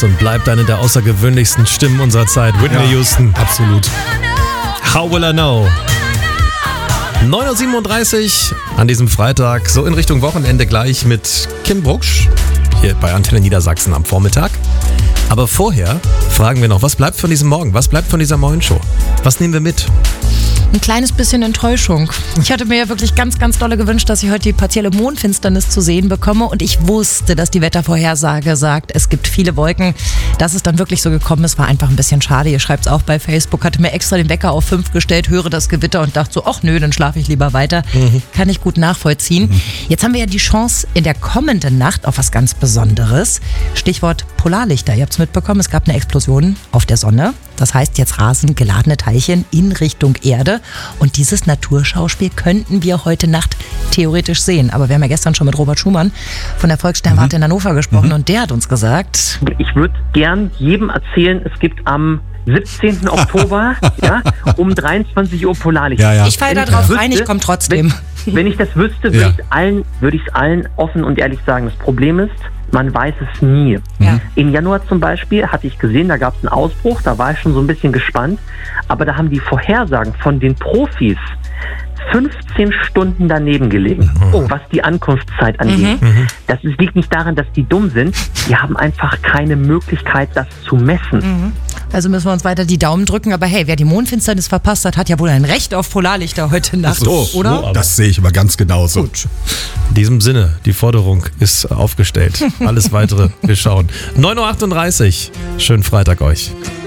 ist und bleibt eine der außergewöhnlichsten Stimmen unserer Zeit. Whitney Houston. Absolut. How will I know? 9.37 Uhr an diesem Freitag, so in Richtung Wochenende gleich mit Kim Brucksch, hier bei Antenne Niedersachsen am Vormittag. Aber vorher fragen wir noch, was bleibt von diesem Morgen? Was bleibt von dieser Morgenshow? Was nehmen wir mit? Ein kleines bisschen Enttäuschung. Ich hatte mir ja wirklich ganz, ganz dolle gewünscht, dass ich heute die partielle Mondfinsternis zu sehen bekomme. Und ich wusste, dass die Wettervorhersage sagt, es gibt viele Wolken. Dass es dann wirklich so gekommen ist, war einfach ein bisschen schade. Ihr schreibt es auch bei Facebook. Hatte mir extra den Wecker auf 5 gestellt, höre das Gewitter und dachte so, ach nö, dann schlafe ich lieber weiter. Kann ich gut nachvollziehen. Jetzt haben wir ja die Chance in der kommenden Nacht auf was ganz Besonderes. Stichwort Polarlichter. Ihr habt es mitbekommen, es gab eine Explosion auf der Sonne. Das heißt, jetzt rasen geladene Teilchen in Richtung Erde. Und dieses Naturschauspiel könnten wir heute Nacht theoretisch sehen. Aber wir haben ja gestern schon mit Robert Schumann von der Volkssternwarte in Hannover gesprochen. Und der hat uns gesagt... Ich würde gern jedem erzählen, es gibt am 17. Oktober um 23 Uhr Polarlichter. Ich falle da drauf rein, ich komme trotzdem. Wenn ich das wüsste, würde ich es allen offen und ehrlich sagen. Das Problem ist, man weiß es nie. Ja. Im Januar zum Beispiel hatte ich gesehen, da gab es einen Ausbruch, da war ich schon so ein bisschen gespannt. Aber da haben die Vorhersagen von den Profis 15 Stunden daneben gelegen, was die Ankunftszeit angeht. Das liegt nicht daran, dass die dumm sind. Die haben einfach keine Möglichkeit, das zu messen. Also müssen wir uns weiter die Daumen drücken. Aber hey, wer die Mondfinsternis verpasst hat, hat ja wohl ein Recht auf Polarlichter heute Nacht, oder? Das sehe ich aber ganz genauso. Gut. In diesem Sinne, die Forderung ist aufgestellt. Alles Weitere, wir schauen. 9.38 Uhr. Schönen Freitag euch.